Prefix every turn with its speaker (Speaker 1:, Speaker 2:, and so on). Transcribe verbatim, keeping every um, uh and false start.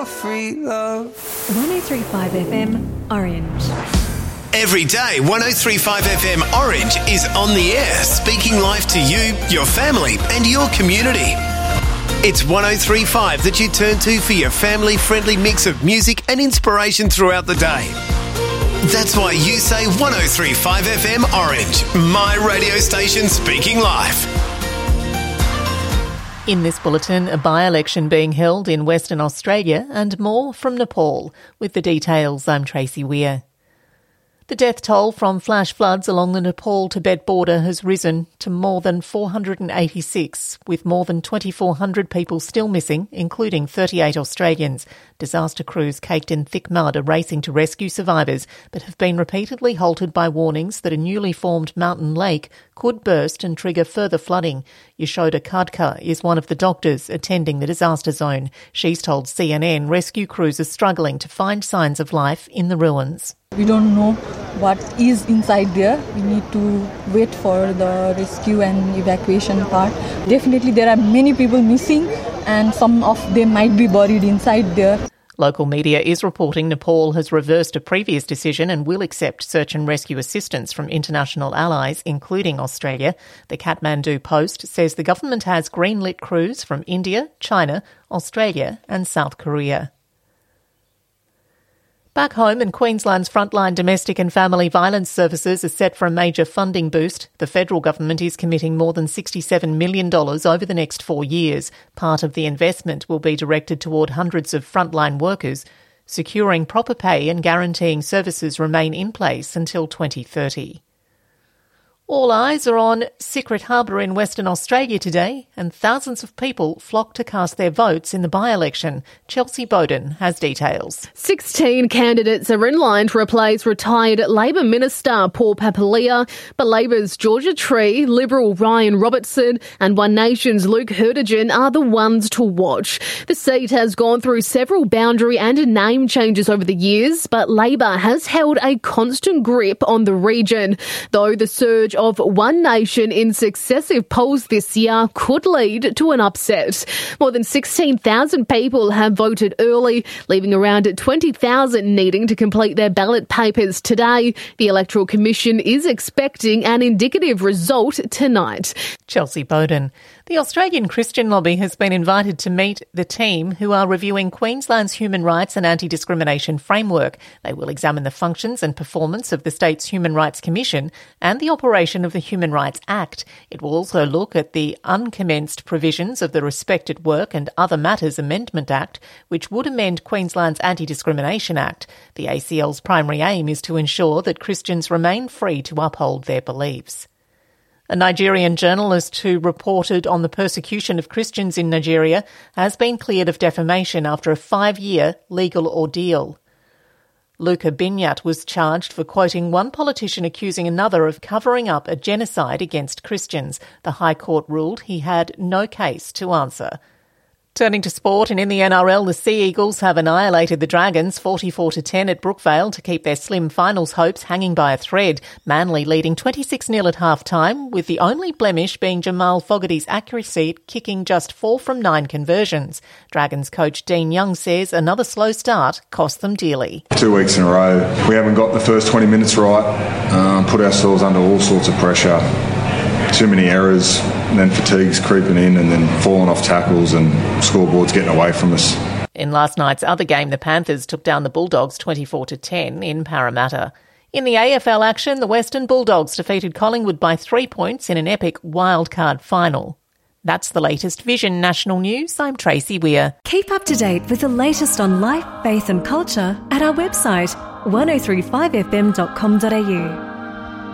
Speaker 1: Free love.
Speaker 2: one oh three point five F M, Orange.
Speaker 3: Every day, one oh three point five F M Orange is on the air, speaking life to you, your family and your community. It's one oh three point five that you turn to for your family-friendly mix of music and inspiration throughout the day. That's why you say one oh three point five F M Orange, my radio station speaking life.
Speaker 4: In this bulletin, a by-election being held in Western Australia and more from Nepal. With the details, I'm Tracy Weir. The death toll from flash floods along the Nepal-Tibet border has risen to more than four hundred eighty-six, with more than twenty-four hundred people still missing, including thirty-eight Australians. Disaster crews caked in thick mud are racing to rescue survivors, but have been repeatedly halted by warnings that a newly formed mountain lake could burst and trigger further flooding. Yashoda Khadka is one of the doctors attending the disaster zone. She's told C N N rescue crews are struggling to find signs of life in the ruins.
Speaker 5: We don't know what is inside there. We need to wait for the rescue and evacuation part. Definitely there are many people missing and some of them might be buried inside there.
Speaker 4: Local media is reporting Nepal has reversed a previous decision and will accept search and rescue assistance from international allies, including Australia. The Kathmandu Post says the government has greenlit crews from India, China, Australia and South Korea. Back home in Queensland's frontline domestic and family violence services are set for a major funding boost. The federal government is committing more than sixty-seven million dollars over the next four years. Part of the investment will be directed toward hundreds of frontline workers, securing proper pay and guaranteeing services remain in place until twenty thirty. All eyes are on Secret Harbour in Western Australia today, and thousands of people flock to cast their votes in the by-election. Chelsea Bowden has details.
Speaker 6: Sixteen candidates are in line to replace retired Labor Minister Paul Papalia, but Labor's Georgia Tree, Liberal Ryan Robertson and One Nation's Luke Hertigan are the ones to watch. The seat has gone through several boundary and name changes over the years, but Labor has held a constant grip on the region, though the surge of One Nation in successive polls this year could lead to an upset. More than sixteen thousand people have voted early, leaving around twenty thousand needing to complete their ballot papers today. The Electoral Commission is expecting an indicative result tonight.
Speaker 4: Chelsea Bowden. The Australian Christian Lobby has been invited to meet the team who are reviewing Queensland's human rights and anti-discrimination framework. They will examine the functions and performance of the state's Human Rights Commission and the operation of the Human Rights Act. It will also look at the uncommenced provisions of the Respect at Work and Other Matters Amendment Act, which would amend Queensland's Anti-Discrimination Act. The A C L's primary aim is to ensure that Christians remain free to uphold their beliefs. A Nigerian journalist who reported on the persecution of Christians in Nigeria has been cleared of defamation after a five-year legal ordeal. Luka Binyat was charged for quoting one politician accusing another of covering up a genocide against Christians. The High Court ruled he had no case to answer. Turning to sport, and in the N R L, the Sea Eagles have annihilated the Dragons forty-four to ten at Brookvale to keep their slim finals hopes hanging by a thread. Manly leading twenty-six nil at half-time, with the only blemish being Jamal Fogarty's accuracy at kicking just four from nine conversions. Dragons coach Dean Young says another slow start cost them dearly.
Speaker 7: Two weeks in a row, we haven't got the first twenty minutes right, um, put ourselves under all sorts of pressure. Too many errors, and then fatigue's creeping in, and then falling off tackles and scoreboards getting away from us.
Speaker 4: In last night's other game, the Panthers took down the Bulldogs twenty-four to ten in Parramatta. In the A F L action, the Western Bulldogs defeated Collingwood by three points in an epic wildcard final. That's the latest Vision National News. I'm Tracy Weir.
Speaker 2: Keep up to date with the latest on life, faith and culture at our website one oh three five f m dot com dot a u.